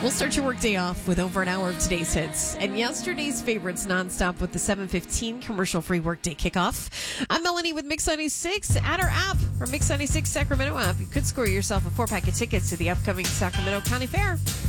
We'll start your workday off with over an hour of today's hits and yesterday's favorites nonstop with the 7:15 commercial-free workday kickoff. I'm Melanie with Mix 96. At our app or Mix 96 Sacramento app, you could score yourself a 4-pack of tickets to the upcoming Sacramento County Fair.